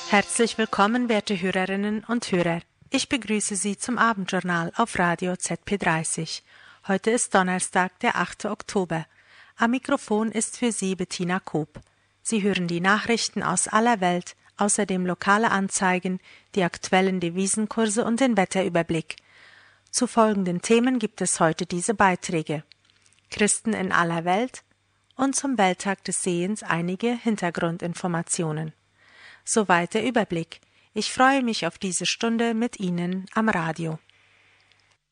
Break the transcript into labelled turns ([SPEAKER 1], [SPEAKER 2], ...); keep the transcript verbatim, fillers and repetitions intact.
[SPEAKER 1] Herzlich willkommen, werte Hörerinnen und Hörer. Ich begrüße Sie zum Abendjournal auf Radio Z P dreißig. Heute ist Donnerstag, der achte Oktober. Am Mikrofon ist für Sie Bettina Koop. Sie hören die Nachrichten aus aller Welt, außerdem lokale Anzeigen, die aktuellen Devisenkurse und den Wetterüberblick. Zu folgenden Themen gibt es heute diese Beiträge: Christen in aller Welt und zum Welttag des Sehens einige Hintergrundinformationen. Soweit der Überblick. Ich freue mich auf diese Stunde mit Ihnen am Radio.